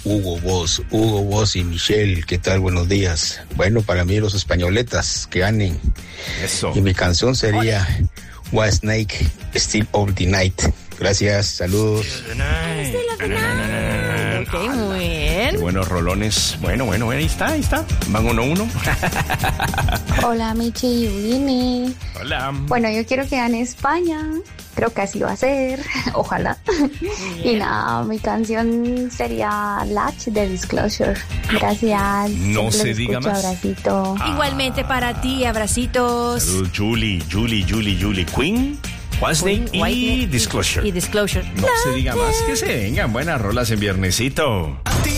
Hugo Boss y Michelle, ¿qué tal? Buenos días. Bueno, para mí los españoletas que ganen. Eso. Y mi canción sería White Snake, Still of the Night. Gracias, saludos. Ok, muy bien. Qué buenos rolones. Bueno, ahí está. Van 1-1. Hola, Michi y Winnie. Hola. Bueno, yo quiero que gane España. Creo que así va a ser. Ojalá. Y nada, mi canción sería Latch de Disclosure. Gracias. No Siempre se los diga escucho, más. Abracito. Igualmente para ti, abracitos. Salud, Julie. Queen, Whitesnake y Whitesnake Disclosure. Y Disclosure. No se diga más, que se vengan buenas rolas en viernesito.